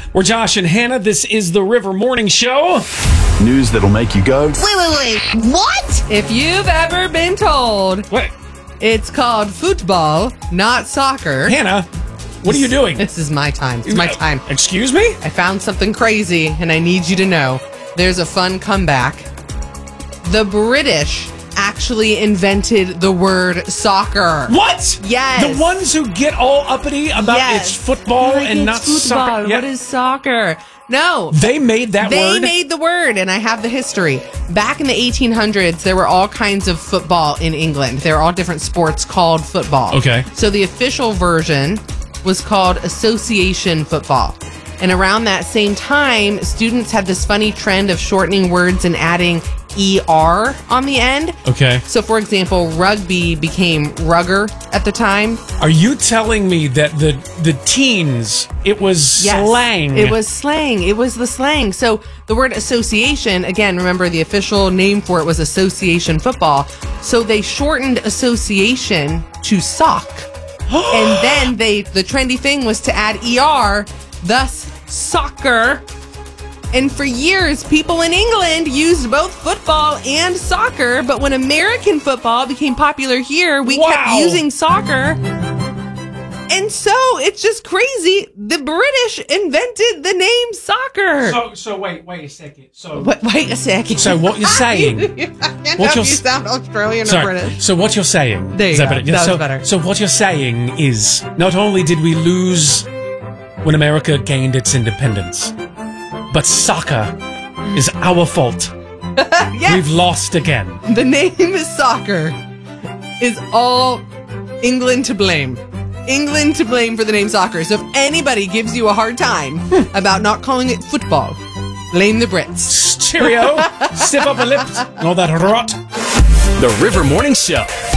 We're Josh and Hannah. This is the River Morning Show. News that'll make you go, Wait. What? If you've ever been told What? it's called football, not soccer. Hannah, what are you doing? This is my time. It's my time. Excuse me? I found something crazy, and I need you to know there's a fun comeback. The British actually invented the word soccer. What? Yes. The ones who get all uppity about Yes. it's football Like, and it's not football. soccer. What is soccer? No. They made that They word? made the word, and I have the history. Back in the 1800s, there were all kinds of football in England. There were all different sports called football. Okay. So the official version was called association football. And around that same time, students had this funny trend of shortening words and adding ER on the end. Okay. So, for example, rugby became rugger at the time. Are you telling me that the teens, it was Yes, slang? It was slang. It was the slang. So the word association, again, remember the official name for it was association football. So they shortened association to sock. And then the trendy thing was to add ER, thus soccer. And for years, people in England used both football and soccer. But when American football became popular here, we kept Wow. using soccer. And so it's just crazy. The British invented the name soccer. So wait a second. So Wait a second. So what you're saying? I can't What have you're you s- sound Australian or Sorry. British. So what you're saying? There you is that go. better? That was so, better. So what you're saying is, not only did we lose when America gained its independence, but soccer is our fault. Yes, We've lost again. the name is soccer is all England to blame. England to blame for the name soccer. So if anybody gives you a hard time about not calling it football, blame the Brits. Cheerio. Stiff upper lips and all that rot. The River Morning Show.